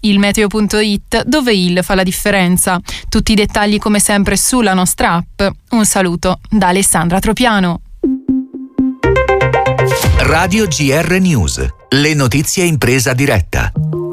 il meteo.it, dove il fa la differenza. Tutti i dettagli come sempre sulla nostra app. Un saluto da Alessandra Tropiano. Radio GR News, le notizie in presa diretta.